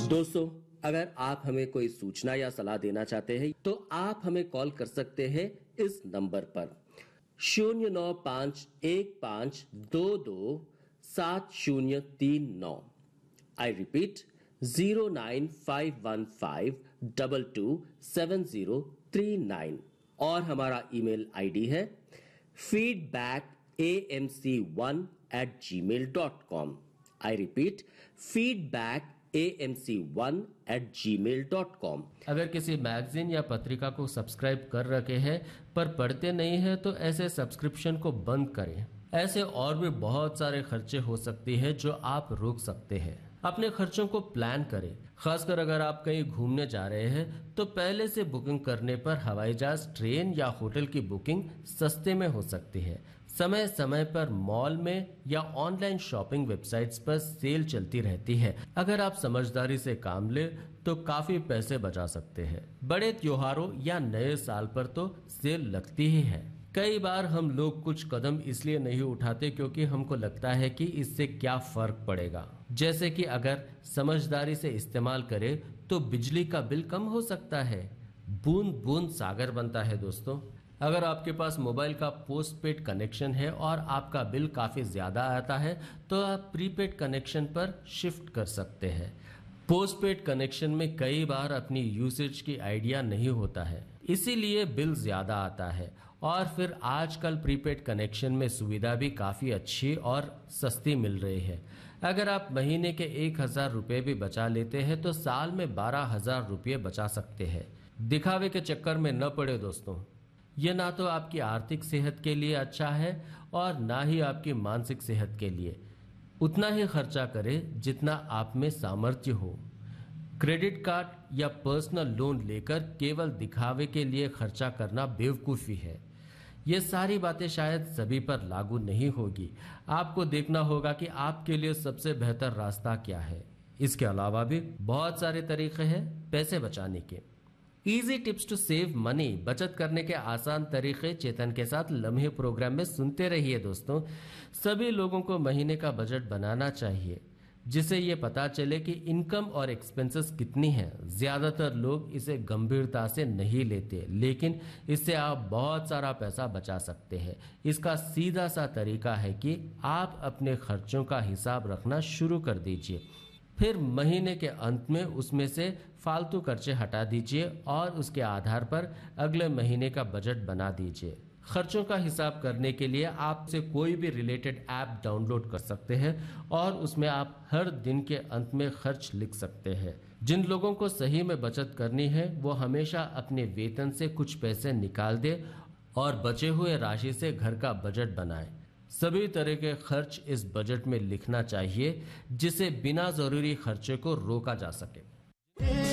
दोस्तों, अगर आप हमें कोई सूचना या सलाह देना चाहते हैं तो आप हमें कॉल कर सकते हैं इस नंबर पर 09515227039। I repeat 09515227039। और हमारा ईमेल आईडी है feedbackamc1@gmail.com। I repeat feedbackamc1@gmail.com। अगर किसी मैगजीन या पत्रिका को सब्सक्राइब कर रखे हैं पर पढ़ते नहीं हैं तो ऐसे सब्सक्रिप्शन को बंद करें। ऐसे और भी बहुत सारे खर्चे हो सकती है जो आप रोक सकते हैं। अपने खर्चों को प्लान करें। खासकर अगर आप कहीं घूमने जा रहे हैं तो पहले से बुकिंग करने पर हवाई जहाज, ट्रेन या होटल की बुकिंग सस्ते में हो सकती है। समय समय पर मॉल में या ऑनलाइन शॉपिंग वेबसाइट्स पर सेल चलती रहती है। अगर आप समझदारी से काम ले तो काफी पैसे बचा सकते हैं। बड़े त्योहारों या नए साल पर तो सेल लगती ही है। कई बार हम लोग कुछ कदम इसलिए नहीं उठाते क्योंकि हमको लगता है कि इससे क्या फर्क पड़ेगा। जैसे कि अगर समझदारी से इस्तेमाल करें तो बिजली का बिल कम हो सकता है। बूंद बूंद सागर बनता है दोस्तों। अगर आपके पास मोबाइल का पोस्टपेड कनेक्शन है और आपका बिल काफी ज्यादा आता है तो आप प्रीपेड कनेक्शन पर शिफ्ट कर सकते हैं। पोस्टपेड कनेक्शन में कई बार अपनी यूसेज की आइडिया नहीं होता है, इसीलिए बिल ज्यादा आता है। और फिर आजकल प्रीपेड कनेक्शन में सुविधा भी काफी अच्छी और सस्ती मिल रही है। अगर आप महीने के 1,000 रुपये भी बचा लेते हैं तो साल में 12,000 रुपये बचा सकते हैं। दिखावे के चक्कर में न पड़े दोस्तों। ये ना तो आपकी आर्थिक सेहत के लिए अच्छा है और ना ही आपकी मानसिक सेहत के लिए। उतना ही खर्चा करें जितना आप में सामर्थ्य हो। क्रेडिट कार्ड या पर्सनल लोन लेकर केवल दिखावे के लिए खर्चा करना बेवकूफ़ी है। ये सारी बातें शायद सभी पर लागू नहीं होगी। आपको देखना होगा कि आपके लिए सबसे बेहतर रास्ता क्या है। इसके अलावा भी बहुत सारे तरीके हैं पैसे बचाने के। Easy tips to save money, बचत करने के आसान तरीके चेतन के साथ लम्हे प्रोग्राम में सुनते रहिए दोस्तों। सभी लोगों को महीने का बजट बनाना चाहिए जिससे ये पता चले कि इनकम और एक्सपेंसेस कितनी है। ज्यादातर लोग इसे गंभीरता से नहीं लेते, लेकिन इससे आप बहुत सारा पैसा बचा सकते हैं। इसका सीधा सा तरीका है कि आप अपने खर्चों का हिसाब रखना शुरू कर दीजिए। फिर महीने के अंत में उसमें से फालतू खर्चे हटा दीजिए और उसके आधार पर अगले महीने का बजट बना दीजिए। खर्चों का हिसाब करने के लिए आप से कोई भी रिलेटेड ऐप डाउनलोड कर सकते हैं और उसमें आप हर दिन के अंत में खर्च लिख सकते हैं। जिन लोगों को सही में बचत करनी है वो हमेशा अपने वेतन से कुछ पैसे निकाल दे और बचे हुए राशि से घर का बजट बनाए। सभी तरह के खर्च इस बजट में लिखना चाहिए जिससे बिना जरूरी खर्चे को रोका जा सके।